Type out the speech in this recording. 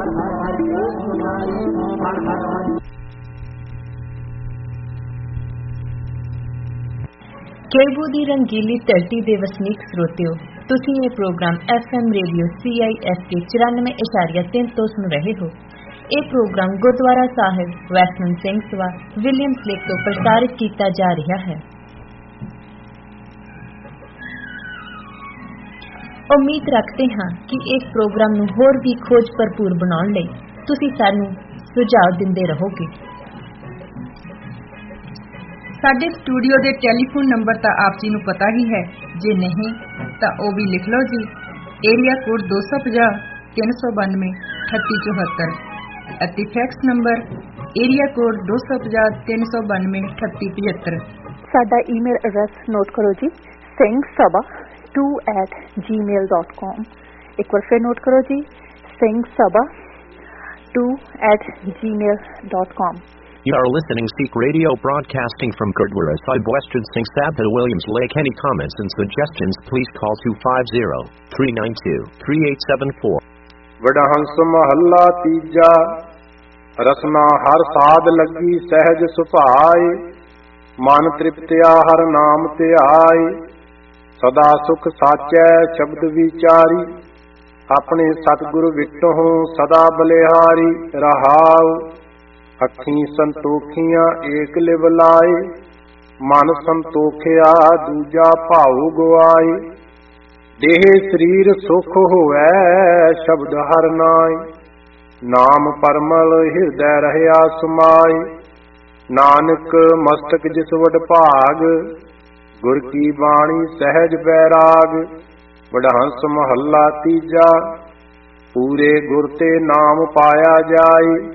ਕੇਬੂ ਦੀ ਰੰਗੀਲੀ ਧਰਤੀ ਦੇ ਵਸਨੀਕ ਸਰੋਤਿਓ, ਤੁਸੀਂ ਇਹ ਪ੍ਰੋਗਰਾਮ FM ਰੇਡੀਓ CISK 94.3 ਤੋਂ ਸੁਣ ਰਹੇ ਹੋ। ਇਹ ਪ੍ਰੋਗਰਾਮ ਗੁਰਦੁਆਰਾ ਸਾਹਿਬ western Singh Sabha Williams lake ਤੋਂ ਪ੍ਰਸਾਰਿਤ ਕੀਤਾ ਜਾ ਰਿਹਾ ਹੈ। ਉਮੀਦ ਰੱਖਦੇ ਹਾਂ ਕਿ ਇਸ ਪ੍ਰੋਗਰਾਮ ਨੂੰ ਹੋਰ ਵੀ ਖੋਜ ਭਰਪੂਰ ਬਣਾਉਣ ਲਈ ਤੁਸੀਂ ਸਾਨੂੰ ਸੁਝਾਅ ਦਿੰਦੇ ਰਹੋਗੇ। ਸਾਡੇ ਸਟੂਡੀਓ ਦੇ ਟੈਲੀਫੋਨ ਨੰਬਰ ਤਾਂ ਆਪ ਜੀ ਨੂੰ ਪਤਾ ਹੀ ਹੈ, ਜੇ ਨਹੀਂ ਤਾਂ ਉਹ ਵੀ ਲਿਖ ਲਓ ਜੀ। ਏਰੀਆ ਕੋਡ 250 392 3874 ਅਤੇ ਫੈਕਸ ਨੰਬਰ ਏਰੀਆ ਕੋਡ 250 392 3875। ਸਾਡਾ ਈਮੇਲ ਐਡਰੈਸ ਨੋਟ ਕਰੋ ਜੀ, singsabha2@gmail.com। ਇੱਕ ਵਾਰ ਫਿਰ ਨੋਟ ਕਰੋ ਜੀ, singsabha2@gmail.com। You are listening Sikh Radio broadcasting from Gurdwara Sahib Western Singh Sabha Williams Lake. Any comments and suggestions please call 250-392-3874. Wadahans ਮਹੱਲਾ ਤੀਜਾ। ਰਸਨਾ ਹਰ ਸਾਧ ਲੱਗੀ ਸਹਿਜ ਸੁਭਾਏ, ਮਨ ਤ੍ਰਿਪਤਿਆ ਹਰ ਨਾਮ ਧਿਆਏ। ਸਦਾ ਸੁਖ ਸਾਚੈ ਸ਼ਬਦ ਵਿਚਾਰੀ, ਆਪਣੇ ਸਤਿਗੁਰ ਵਿਟਹੁ ਸਦਾ ਬਲਿਹਾਰੀ। ਰਹਾਉ ਅੱਖੀਂ ਸੰਤੋਖੀਆਂ ਏਕ ਲਿਵ ਲਾਏ, ਮਨ ਸੰਤੋਖਿਆ ਦੂਜਾ ਭਾਉ ਗਵਾਏ। ਦੇਹ ਸਰੀਰ ਸੁਖ ਹੋਵੈ ਸ਼ਬਦ ਹਰ ਨਾਏ, ਨਾਮ ਪਰਮਲ ਹਿਰਦੈ ਰਹਿਆ ਸਮਾਏ। ਨਾਨਕ ਮਸਤਕ ਜਿਸ ਵਡ ਭਾਗ, ਗੁਰ ਕੀ ਬਾਣੀ ਸਹਿਜ ਬੈਰਾਗ। ਵਡਹੰਸ ਮਹੱਲਾ ਤੀਜਾ। ਪੂਰੇ ਗੁਰ ਤੇ ਨਾਮ ਪਾਇਆ ਜਾਏ,